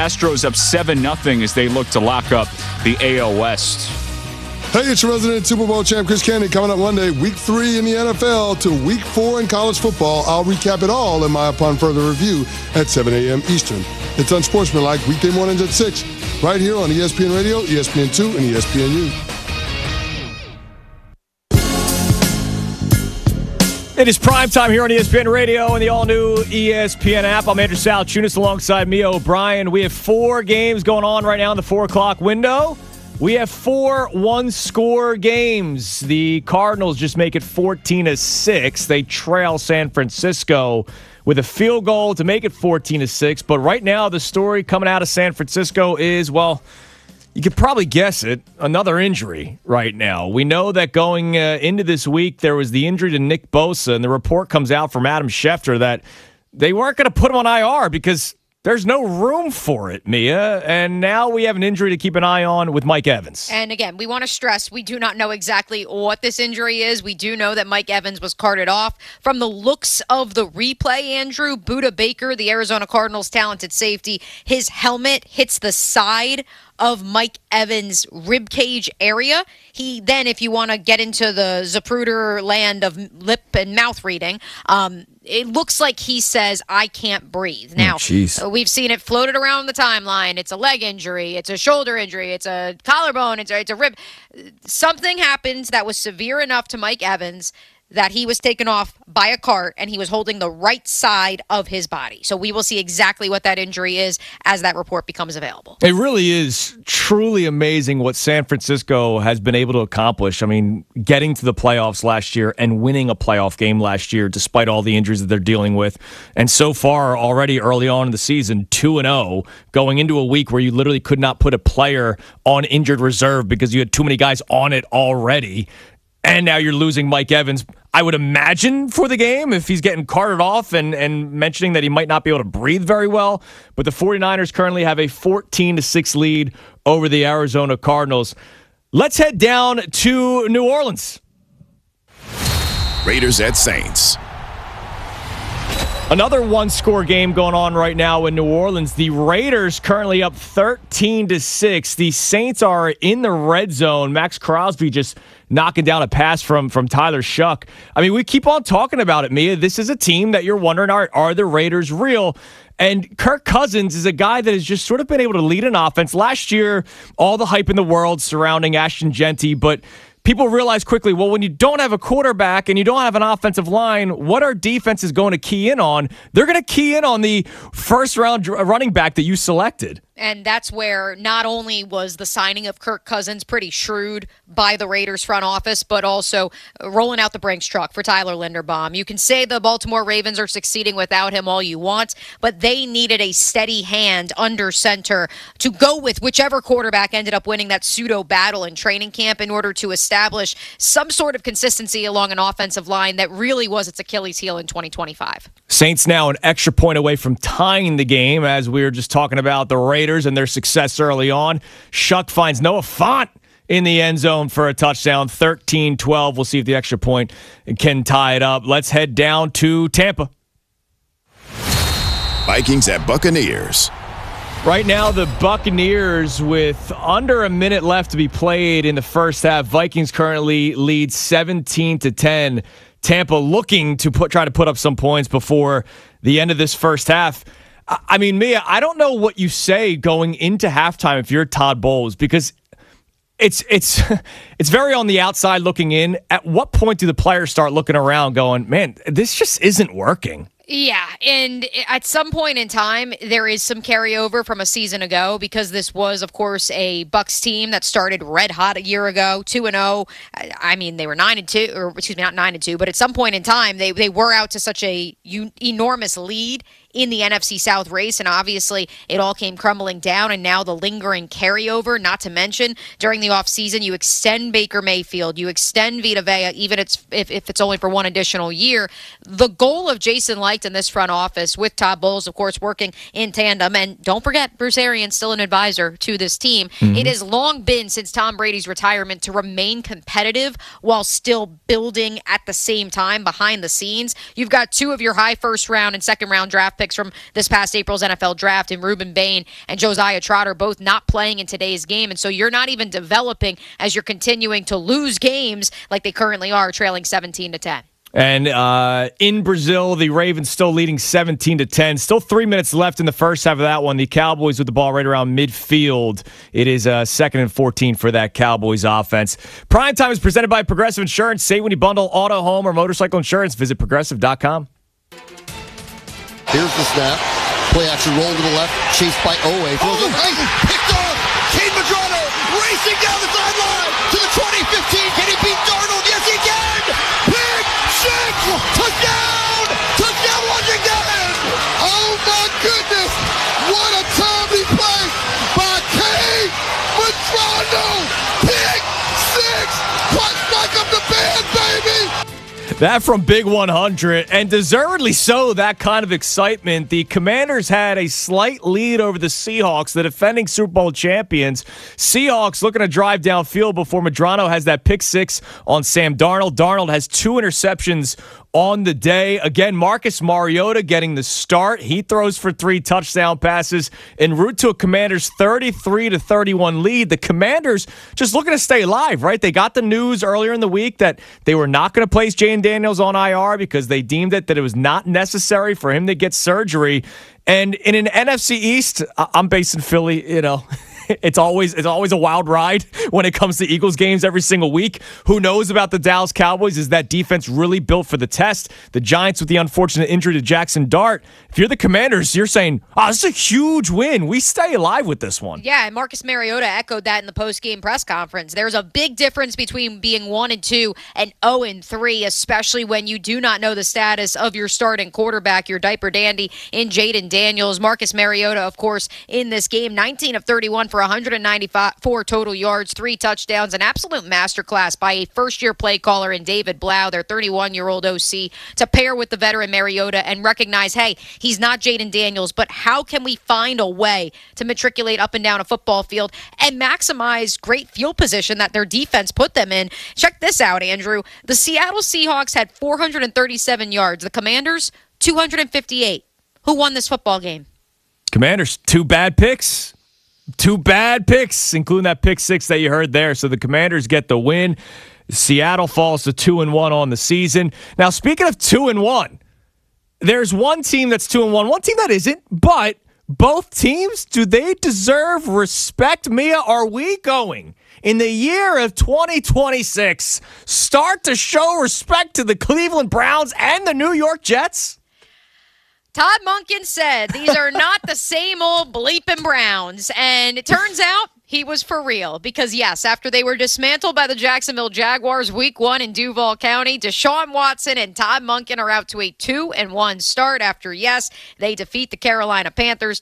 Astros up 7-0 as they look to lock up the AL West. Hey, it's your resident Super Bowl champ, Chris Candy, coming up Monday, Week 3 in the NFL to Week 4 in college football. I'll recap it all in my Upon Further Review at 7 a.m. Eastern. It's Unsportsmanlike, weekday mornings at 6, right here on ESPN Radio, ESPN2, and ESPNU. It is prime time here on ESPN Radio and the all-new ESPN app. I'm Andrew Salchunas alongside Mia O'Brien. We have 4 games going on right now in the 4 o'clock window. We have 4 one-score games. The Cardinals just make it 14-6. They trail San Francisco with a field goal to make it 14-6. But right now, the story coming out of San Francisco is, well, you could probably guess it, another injury right now. We know that going into this week, there was the injury to Nick Bosa, and the report comes out from Adam Schefter that they weren't going to put him on IR because there's no room for it, Mia. And now we have an injury to keep an eye on with Mike Evans. And again, we want to stress we do not know exactly what this injury is. We do know that Mike Evans was carted off. From the looks of the replay, Andrew, Budda Baker, the Arizona Cardinals' talented safety, his helmet hits the side of Mike Evans' ribcage area. He then, if you want to get into the Zapruder land of lip and mouth reading, it looks like he says, I can't breathe. Now, we've seen it floated around the timeline. It's a leg injury. It's a shoulder injury. It's a collarbone. It's a rib. Something happened that was severe enough to Mike Evans that he was taken off by a cart and he was holding the right side of his body. So we will see exactly what that injury is as that report becomes available. It really is truly amazing what San Francisco has been able to accomplish. I mean, getting to the playoffs last year and winning a playoff game last year despite all the injuries that they're dealing with. And so far, already early on in the season, 2-0, going into a week where you literally could not put a player on injured reserve because you had too many guys on it already. And now you're losing Mike Evans, I would imagine, for the game if he's getting carted off and mentioning that he might not be able to breathe very well. But the 49ers currently have a 14-6 lead over the Arizona Cardinals. Let's head down to New Orleans. Raiders at Saints. Another one-score game going on right now in New Orleans. The Raiders currently up 13-6. The Saints are in the red zone. Max Crosby just knocking down a pass from Tyler Shuck. I mean, we keep on talking about it, Mia. This is a team that you're wondering, are the Raiders real? And Kirk Cousins is a guy that has just sort of been able to lead an offense. Last year, all the hype in the world surrounding Ashton Genty, but people realize quickly, well, when you don't have a quarterback and you don't have an offensive line, what are defenses going to key in on? They're going to key in on the first-round running back that you selected. And that's where not only was the signing of Kirk Cousins pretty shrewd by the Raiders front office, but also rolling out the Brinks truck for Tyler Linderbaum. You can say the Baltimore Ravens are succeeding without him all you want, but they needed a steady hand under center to go with whichever quarterback ended up winning that pseudo battle in training camp in order to establish some sort of consistency along an offensive line that really was its Achilles heel in 2025. Saints now an extra point away from tying the game, as we were just talking about the Raiders and their success early on. Shuck finds Noah Fant in the end zone for a touchdown, 13-12. We'll see if the extra point can tie it up. Let's head down to Tampa. Vikings at Buccaneers. Right now, the Buccaneers, with under a minute left to be played in the first half, Vikings currently lead 17-10. Tampa looking to try to put up some points before the end of this first half. I mean, Mia, I don't know what you say going into halftime if you're Todd Bowles, because it's very on the outside looking in. At what point do the players start looking around going, man, this just isn't working? Yeah, and at some point in time, there is some carryover from a season ago because this was, of course, a Bucs team that started red hot a year ago, 2-0. I mean, they were 9-2, or excuse me, not 9-2, but at some point in time, they were out to such a enormous lead in the NFC South race, and obviously it all came crumbling down, and now the lingering carryover, not to mention during the offseason, you extend Baker Mayfield, you extend Vita Vea, even if it's only for one additional year. The goal of Jason Licht in this front office, with Todd Bowles, of course, working in tandem, and don't forget, Bruce Arians still an advisor to this team. It has long been, since Tom Brady's retirement, to remain competitive while still building at the same time behind the scenes. You've got two of your high first-round and second-round draft draft picks from this past April's NFL draft, and Reuben Bain and Josiah Trotter both not playing in today's game. And so you're not even developing as you're continuing to lose games like they currently are, trailing 17-10. And in Brazil, the Ravens still leading 17-10. Still 3 minutes left in the first half of that one. The Cowboys with the ball right around midfield. It is 2nd and 14 for that Cowboys offense. Primetime is presented by Progressive Insurance. Save when you bundle auto, home, or motorcycle insurance. Visit Progressive.com. Here's the snap. Play action roll to the left. Chased by Owe. Throws it right. Picked off. Cade Medrano racing down the sideline to the 20-15. Can he beat Darnold? Yes, he can. Pick six. Touchdown. Touchdown Washington. Oh, my goodness. What a timely play by Cade Medrano. Pick six. Punch back up the band, baby. That from Big 100, and deservedly so, that kind of excitement. The Commanders had a slight lead over the Seahawks, the defending Super Bowl champions. Seahawks looking to drive downfield before Medrano has that pick six on Sam Darnold. Darnold has 2 interceptions on the day. Again, Marcus Mariota getting the start. He throws for 3 touchdown passes en route to a Commanders 33-31 lead. The Commanders just looking to stay alive, right? They got the news earlier in the week that they were not going to place Jayden Daniels on IR because they deemed it that it was not necessary for him to get surgery. And in an NFC East, I'm based in Philly, you know. It's always a wild ride when it comes to Eagles games every single week. Who knows about the Dallas Cowboys? Is that defense really built for the test? The Giants with the unfortunate injury to Jackson Dart. If you're the Commanders, you're saying, this is a huge win. We stay alive with this one. Yeah, and Marcus Mariota echoed that in the post-game press conference. There's a big difference between being 1-2 and 0-3, especially when you do not know the status of your starting quarterback, your diaper dandy in Jayden Daniels. Marcus Mariota, of course, in this game, 19 of 31 for 194 total yards, 3 touchdowns, an absolute masterclass by a first-year play caller in David Blau, their 31-year-old OC, to pair with the veteran Mariota and recognize, hey, he's not Jayden Daniels, but how can we find a way to matriculate up and down a football field and maximize great field position that their defense put them in? Check this out, Andrew. The Seattle Seahawks had 437 yards. The Commanders, 258. Who won this football game? Commanders, 2 bad picks. 2 bad picks, including that pick six that you heard there. So the Commanders get the win. Seattle falls to 2-1 on the season. Now, speaking of 2-1, there's one team that's 2-1, one team that isn't, but both teams, do they deserve respect? Mia, are we going in the year of 2026 start to show respect to the Cleveland Browns and the New York Jets? Todd Monken said these are not the same old bleeping Browns. And it turns out he was for real because, yes, after they were dismantled by the Jacksonville Jaguars week 1 in Duval County, Deshaun Watson and Todd Monken are out to a 2-1 start after, yes, they defeat the Carolina Panthers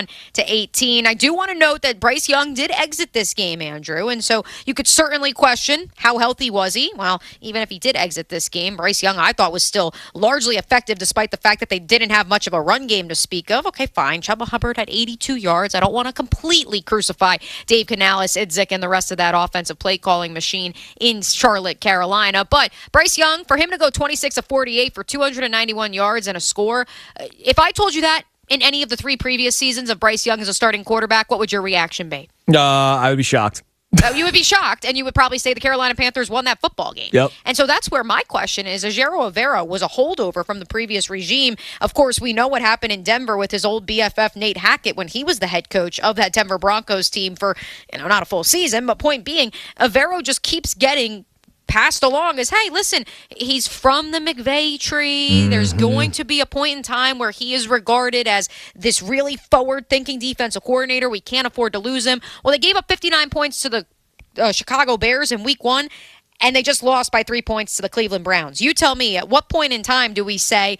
21-18. I do want to note that Bryce Young did exit this game, Andrew, and so you could certainly question how healthy was he. Well, even if he did exit this game, Bryce Young, I thought, was still largely effective despite the fact that they didn't have much of a run game to speak of. Okay, fine. Chuba Hubbard had 82 yards. I don't want to completely crucify Dave Canales, Idzik, and the rest of that offensive play calling machine in Charlotte, Carolina. But Bryce Young, for him to go 26 of 48 for 291 yards and a score, if I told you that in any of the 3 previous seasons of Bryce Young as a starting quarterback, what would your reaction be? I would be shocked. You would be shocked, and you would probably say the Carolina Panthers won that football game. Yep. And so that's where my question is. Ejiro Evero was a holdover from the previous regime. Of course, we know what happened in Denver with his old BFF Nate Hackett when he was the head coach of that Denver Broncos team for, not a full season, but point being, Evero just keeps getting passed along as, hey, listen, he's from the McVay tree. Mm-hmm. There's going to be a point in time where he is regarded as this really forward-thinking defensive coordinator. We can't afford to lose him. Well, they gave up 59 points to the Chicago Bears in week 1, and they just lost by 3 points to the Cleveland Browns. You tell me, at what point in time do we say,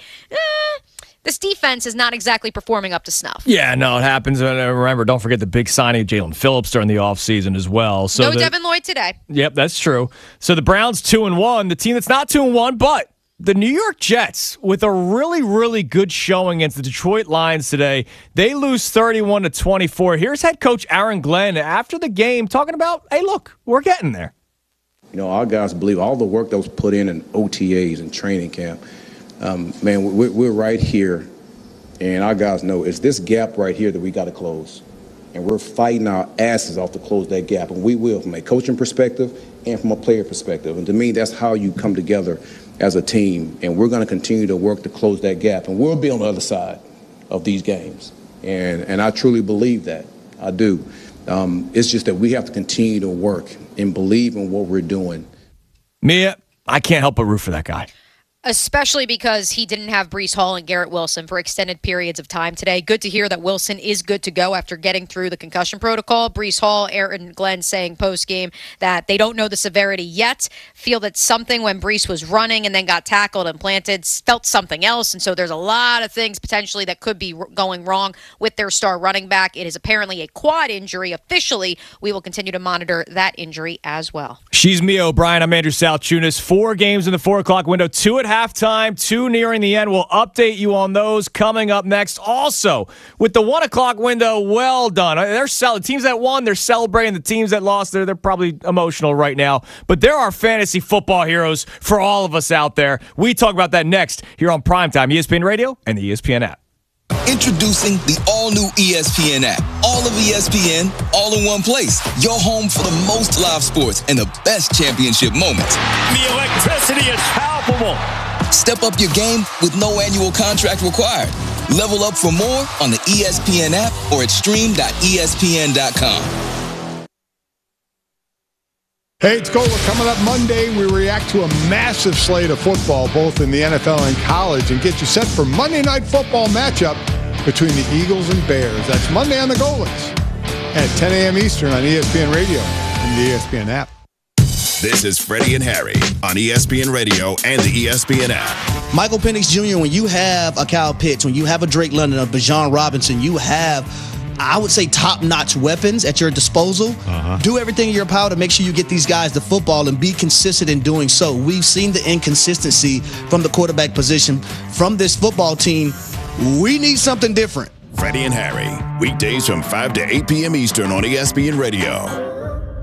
this defense is not exactly performing up to snuff? Yeah, no, it happens. Remember, don't forget the big signing of Jalen Phillips during the offseason as well. So no Devin Lloyd today. Yep, that's true. So the Browns 2-1. The team that's not 2-1, but the New York Jets with a really, really good showing against the Detroit Lions today. They lose 31-24. Here's head coach Aaron Glenn after the game talking about, hey, look, we're getting there. Our guys believe all the work that was put in OTAs and training camp. Man, we're right here And our guys know it's this gap right here that we got to close. And we're fighting our asses off to close that gap. And we will, from a coaching perspective and from a player perspective. And to me, that's how you come together as a team. And we're going to continue to work to close that gap. And we'll be on the other side of these games. And I truly believe that. I do. It's just that we have to continue to work and believe in what we're doing. Mia, I can't help but root for that guy. Especially because he didn't have Breece Hall and Garrett Wilson for extended periods of time today. Good to hear that Wilson is good to go after getting through the concussion protocol. Breece Hall, Aaron Glenn saying post-game that they don't know the severity yet, feel that something when Breece was running and then got tackled and planted felt something else, and so there's a lot of things potentially that could be going wrong with their star running back. It is apparently a quad injury. Officially, we will continue to monitor that injury as well. She's Mia O'Brien. I'm Andrew Salchunas. 4 games in the 4 o'clock window, 2 at halftime, 2 nearing the end. We'll update you on those coming up next. Also, with the 1 o'clock window, well done. The teams that won, they're celebrating. The teams that lost, they're probably emotional right now. But there are fantasy football heroes for all of us out there. We talk about that next here on Primetime, ESPN Radio and the ESPN app. Introducing the all-new ESPN app. All of ESPN, all in one place. Your home for the most live sports and the best championship moments. The electricity is palpable. Step up your game with no annual contract required. Level up for more on the ESPN app or at stream.espn.com. Hey, it's Gola. Coming up Monday, we react to a massive slate of football, both in the NFL and college, and get you set for Monday Night Football matchup between the Eagles and Bears. That's Monday on the Golas at 10 a.m. Eastern on ESPN Radio and the ESPN app. This is Freddie and Harry on ESPN Radio and the ESPN app. Michael Penix Jr., when you have a Kyle Pitts, when you have a Drake London, a Bijan Robinson, you have, I would say, top-notch weapons at your disposal. Do everything in your power to make sure you get these guys the football and be consistent in doing so. We've seen the inconsistency from the quarterback position from this football team. We need something different. Freddie and Harry, weekdays from 5 to 8 p.m. Eastern on ESPN Radio.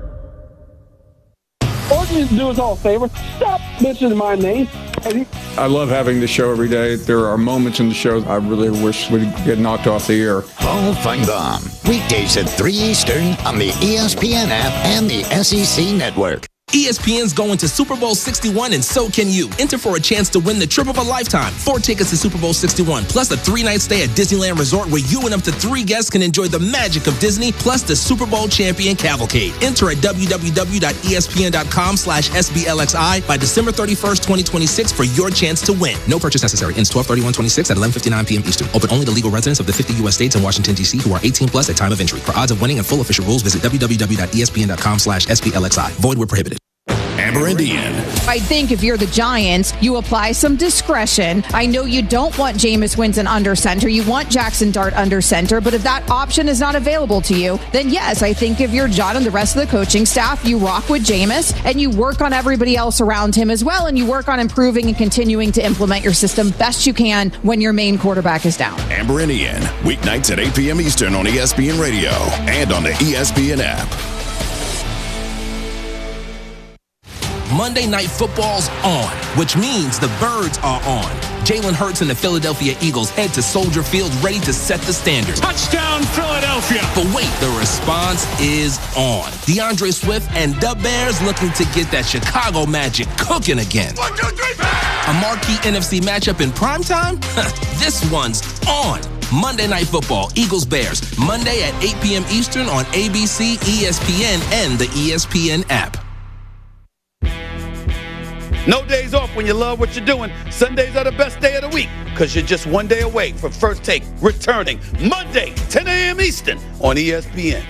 All you need to do us all a favor. Stop mentioning my name. I love having the show every day. There are moments in the show I really wish we'd get knocked off the air. Paul Feinbaum, weekdays at 3 Eastern on the ESPN app and the SEC Network. ESPN's going to Super Bowl 61, and so can you. Enter for a chance to win the trip of a lifetime. 4 tickets to Super Bowl 61, plus a 3-night stay at Disneyland Resort where you and up to 3 guests can enjoy the magic of Disney, plus the Super Bowl champion cavalcade. Enter at www.espn.com/SBLXI by December 31st, 2026 for your chance to win. No purchase necessary. Ends 12/31/26 at 11:59 p.m. Eastern. Open only to legal residents of the 50 U.S. states and Washington, D.C. who are 18 plus at time of entry. For odds of winning and full official rules, visit www.espn.com/SBLXI. Void where prohibited. Amber and Ian. I think if you're the Giants, you apply some discretion. I know you don't want Jameis Winston under center. You want Jackson Dart under center. But if that option is not available to you, then yes, I think if you're John and the rest of the coaching staff, you rock with Jameis and you work on everybody else around him as well. And you work on improving and continuing to implement your system best you can when your main quarterback is down. Amber and Ian, weeknights at 8 p.m. Eastern on ESPN Radio and on the ESPN app. Monday Night Football's on, which means the Birds are on. Jalen Hurts and the Philadelphia Eagles head to Soldier Field ready to set the standard. Touchdown, Philadelphia! But wait, the response is on. DeAndre Swift and the Bears looking to get that Chicago magic cooking again. 1, 2, 3, a marquee NFC matchup in primetime? This one's on. Monday Night Football, Eagles-Bears, Monday at 8 p.m. Eastern on ABC, ESPN, and the ESPN app. No days off when you love what you're doing. Sundays are the best day of the week because you're just one day away from First Take returning Monday, 10 a.m. Eastern on ESPN.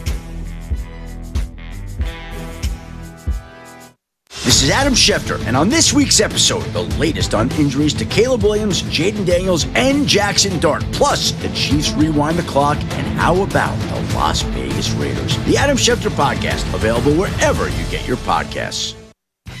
This is Adam Schefter, and on this week's episode, the latest on injuries to Caleb Williams, Jaden Daniels, and Jackson Dart. Plus, the Chiefs rewind the clock, and how about the Las Vegas Raiders? The Adam Schefter Podcast, available wherever you get your podcasts.